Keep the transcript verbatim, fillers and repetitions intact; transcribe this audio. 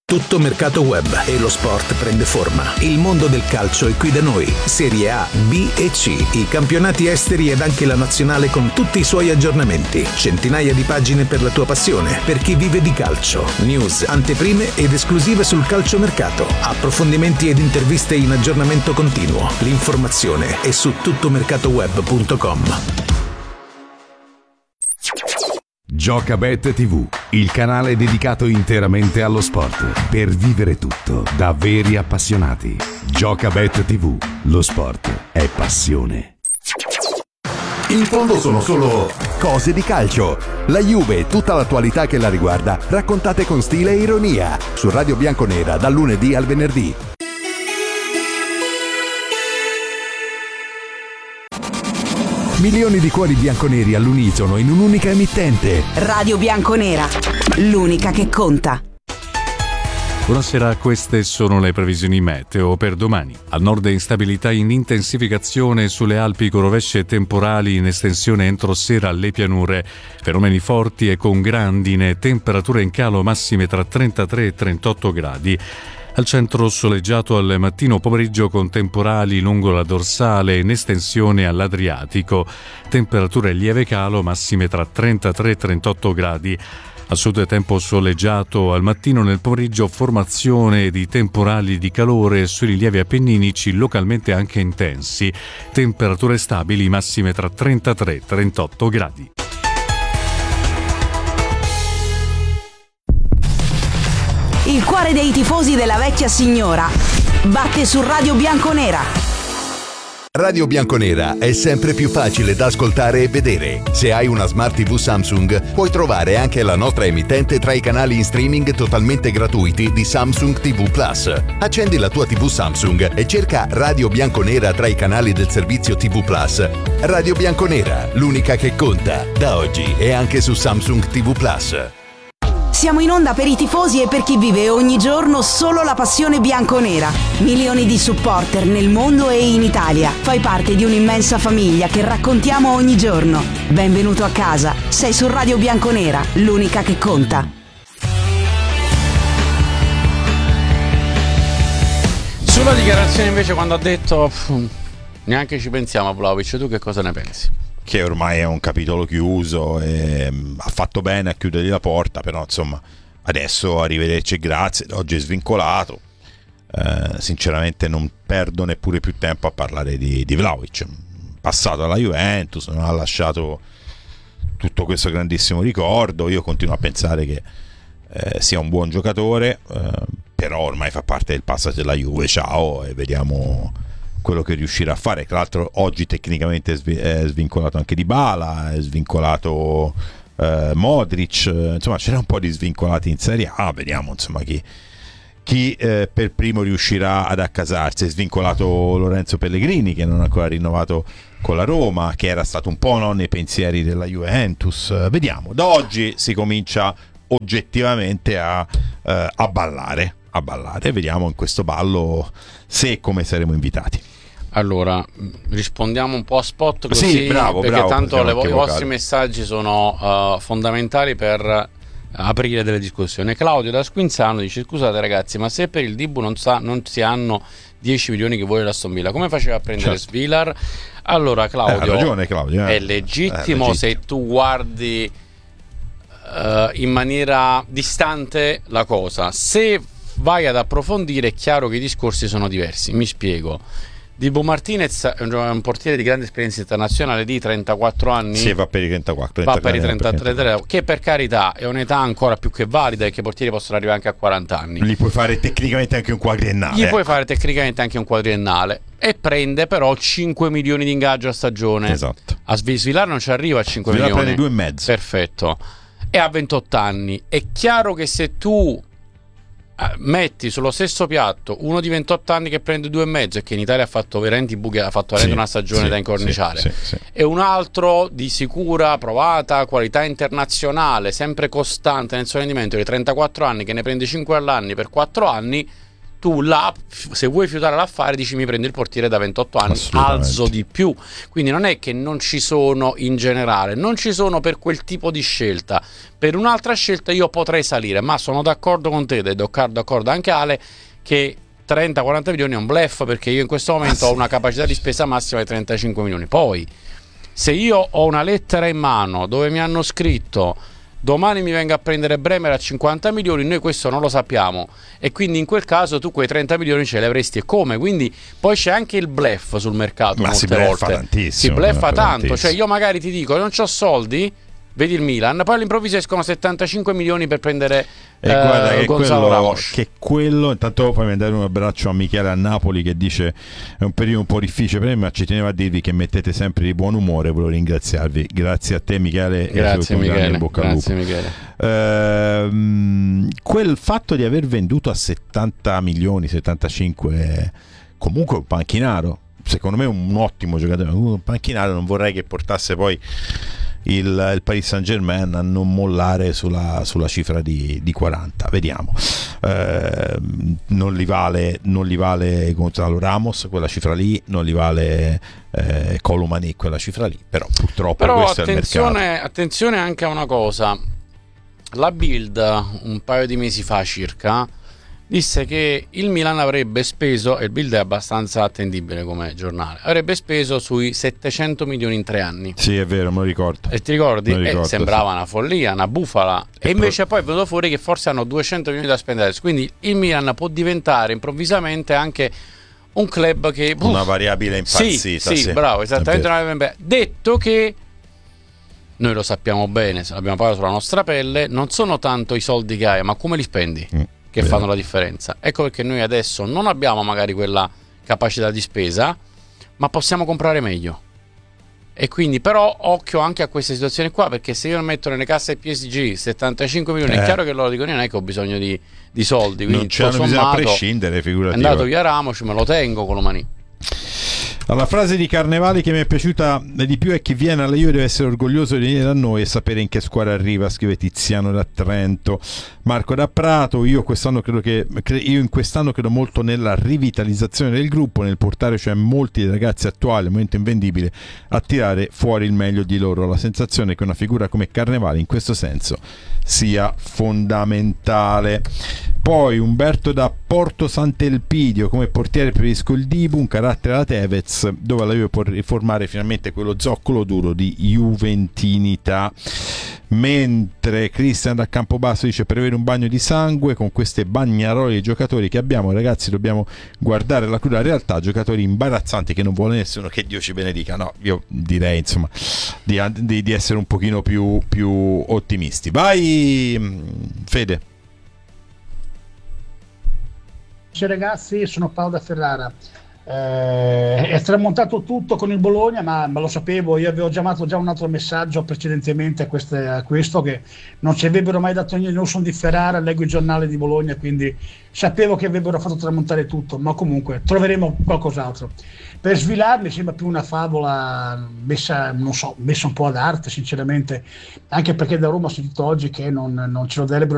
Tutto mercato web e lo sport prende forma. Il mondo del calcio è qui da noi. Serie A, B e C, i campionati esteri ed anche la nazionale con tutti i suoi aggiornamenti. Centinaia di pagine per la tua passione, per chi vive di calcio. News, anteprime ed esclusive sul calciomercato. Approfondimenti ed interviste in aggiornamento continuo. L'informazione è su tuttomercatoweb punto com. Giocabet tivù, il canale dedicato interamente allo sport, per vivere tutto da veri appassionati. Giocabet tivù, lo sport è passione. In fondo sono solo cose di calcio. La Juve e tutta l'attualità che la riguarda, raccontate con stile e ironia, su Radio Bianconera dal lunedì al venerdì. Milioni di cuori bianconeri all'unisono in un'unica emittente. Radio Bianconera, l'unica che conta. Buonasera, queste sono le previsioni meteo per domani. Al nord instabilità in intensificazione sulle Alpi con rovesce temporali in estensione entro sera alle pianure. Fenomeni forti e con grandine, temperature in calo massime tra trentatré e trentotto gradi. Al centro soleggiato al mattino pomeriggio con temporali lungo la dorsale in estensione all'Adriatico. Temperature lieve calo massime tra trentatré e trentotto gradi. Al sud tempo soleggiato al mattino, nel pomeriggio formazione di temporali di calore sui rilievi appenninici localmente anche intensi. Temperature stabili massime tra trentatré e trentotto gradi. Il cuore dei tifosi della vecchia signora batte su Radio Bianconera. Radio Bianconera è sempre più facile da ascoltare e vedere. Se hai una Smart tivù Samsung, puoi trovare anche la nostra emittente tra i canali in streaming totalmente gratuiti di Samsung tivù Plus. Accendi la tua tivù Samsung e cerca Radio Bianconera tra i canali del servizio tivù Plus. Radio Bianconera, l'unica che conta, da oggi e anche su Samsung tivù Plus. Siamo in onda per i tifosi e per chi vive ogni giorno solo la passione bianconera. Milioni di supporter nel mondo e in Italia. Fai parte di un'immensa famiglia che raccontiamo ogni giorno. Benvenuto a casa. Sei su Radio Bianconera, l'unica che conta. Sulla dichiarazione invece, quando ha detto pff, neanche ci pensiamo a Vlahovic, tu che cosa ne pensi? Che ormai è un capitolo chiuso e ha fatto bene a chiudergli la porta, però insomma adesso arrivederci e grazie, oggi è svincolato. Eh, sinceramente non perdo neppure più tempo a parlare di, di Vlahovic, passato alla Juventus, non ha lasciato tutto questo grandissimo ricordo. Io continuo a pensare che eh, sia un buon giocatore, eh, però ormai fa parte del passaggio della Juve, ciao, e vediamo quello che riuscirà a fare. Tra l'altro oggi tecnicamente è svincolato anche Dybala, è svincolato eh, Modric, insomma c'era un po' di svincolati in Serie A, vediamo insomma chi, chi eh, per primo riuscirà ad accasarsi. È svincolato Lorenzo Pellegrini, che non ha ancora rinnovato con la Roma, che era stato un po' no, nei pensieri della Juventus. Vediamo, da oggi si comincia oggettivamente a, eh, a ballare a ballare, vediamo in questo ballo se e come saremo invitati. Allora, rispondiamo un po' a spot così, sì, bravo, perché bravo, tanto le, i vostri vocali. messaggi sono uh, fondamentali per aprire delle discussioni. Claudio da Squinzano dice: scusate ragazzi, ma se per il Dibu non, sa, non si hanno dieci milioni che vuole l'Aston Villa, come faceva a prendere certo. Svilar? Allora Claudio, eh, ha ragione, Claudio eh. è, legittimo è legittimo se tu guardi uh, in maniera distante la cosa. Se vai ad approfondire è chiaro che i discorsi sono diversi. Mi spiego. Dibu Martinez è un, un portiere di grande esperienza internazionale di trentaquattro anni. Sì, va per i trentaquattro. Va per i trentatré, che per carità è un'età ancora più che valida e che i portieri possono arrivare anche a quaranta anni. Gli puoi fare tecnicamente anche un quadriennale. Gli puoi fare tecnicamente anche un quadriennale. E prende però cinque milioni di ingaggio a stagione. Esatto. A Svilar non ci arriva a cinque Svilar milioni. prende due e mezzo. Perfetto. E ha ventotto anni. È chiaro che se tu metti sullo stesso piatto uno di ventotto anni che prende due e mezzo e che in Italia ha fatto veramente buchi, ha fatto veramente sì, una stagione sì, da incorniciare, sì, sì, sì. e un altro di sicura, provata qualità internazionale, sempre costante nel suo rendimento, di trentaquattro anni, che ne prende cinque all'anno per quattro anni, tu là, se vuoi fiutare l'affare, dici mi prendi il portiere da ventotto anni, alzo di più. Quindi non è che non ci sono in generale, non ci sono per quel tipo di scelta. Per un'altra scelta io potrei salire, ma sono d'accordo con te, ed è d'accordo anche Ale, che trenta quaranta milioni è un bluff, perché io in questo momento ah, sì. ho una capacità di spesa massima di trentacinque milioni. Poi se io ho una lettera in mano dove mi hanno scritto domani mi venga a prendere Bremer a cinquanta milioni, noi questo non lo sappiamo, e quindi in quel caso tu quei trenta milioni ce li avresti, e come? Quindi poi c'è anche il bluff sul mercato. Ma molte si bleffa volte tantissimo, si bleffa tanto, tantissimo. Cioè io magari ti dico non c'ho soldi, vedi il Milan, poi all'improvviso escono settantacinque milioni per prendere e eh, guarda che Gonzalo quello, Ramos. Che quello, intanto poi mandare un abbraccio a Michele a Napoli, che dice è un periodo un po' difficile per me, ma ci tenevo a dirvi che mettete sempre di buon umore, volevo ringraziarvi. Grazie a te Michele, grazie e Michele, bocca grazie al lupo. Michele. Ehm, quel fatto di aver venduto a settanta milioni, settantacinque, comunque un panchinaro, secondo me un ottimo giocatore, un panchinaro, non vorrei che portasse poi il, il Paris Saint-Germain a non mollare sulla, sulla cifra di, di quaranta. Vediamo. Eh, non li vale non li vale Gonzalo Ramos quella cifra lì, non li vale eh, Colomani quella cifra lì, però purtroppo però questo attenzione, è il mercato. attenzione anche a una cosa. La Bild un paio di mesi fa circa disse che il Milan avrebbe speso, e il Bild è abbastanza attendibile come giornale, avrebbe speso sui settecento milioni in tre anni. Sì, è vero, me lo ricordo. E ti ricordi? Me lo ricordo, eh, sembrava sì. una follia, una bufala. E, e invece pro... poi è venuto fuori che forse hanno duecento milioni da spendere. Quindi il Milan può diventare improvvisamente anche un club che... Uff, una variabile impazzita. Sì, sì, sì. bravo, esattamente. Una... Detto che noi lo sappiamo bene, abbiamo parlato sulla nostra pelle, non sono tanto i soldi che hai, ma come li spendi. Mm. che Beh. fanno la differenza. Ecco perché noi adesso non abbiamo magari quella capacità di spesa, ma possiamo comprare meglio. E quindi però occhio anche a queste situazioni qua, perché se io metto nelle casse P S G settantacinque milioni, eh. è chiaro che loro dicono non è che ho bisogno di, di soldi, quindi non c'è bisogno a prescindere, figurati. È andato via Ramos, me lo tengo con lo mani. La frase di Carnevali che mi è piaciuta di più è: chi viene alla Juve deve essere orgoglioso di venire da noi e sapere in che squadra arriva, scrive Tiziano da Trento. Marco da Prato: io quest'anno credo che io in quest'anno credo molto nella rivitalizzazione del gruppo, nel portare cioè molti dei ragazzi attuali al momento invendibile a tirare fuori il meglio di loro. La sensazione è che una figura come Carnevali in questo senso sia fondamentale. Poi Umberto da Porto Sant'Elpidio: come portiere preferisco il Dibu, un carattere alla Tevez, dove la Juve può riformare finalmente quello zoccolo duro di juventinità. Mentre Cristian da Campobasso dice: per avere un bagno di sangue con queste bagnarole di giocatori che abbiamo, ragazzi, dobbiamo guardare la cruda realtà, giocatori imbarazzanti che non vuole nessuno, che Dio ci benedica. No, io direi insomma di, di, di essere un pochino più, più ottimisti. Vai Fede. Ciao ragazzi, sono Paolo da Ferrara. Eh, è tramontato tutto con il Bologna, ma, ma lo sapevo, io avevo già mandato già un altro messaggio precedentemente a, queste, a questo, che non ci avrebbero mai dato niente. Non sono di Ferrara, leggo il giornale di Bologna, quindi sapevo che avrebbero fatto tramontare tutto, ma comunque troveremo qualcos'altro. Per Svilar mi sembra più una favola messa, non so, messa un po' ad arte sinceramente, anche perché da Roma ho sentito oggi che non, non ce lo darebbero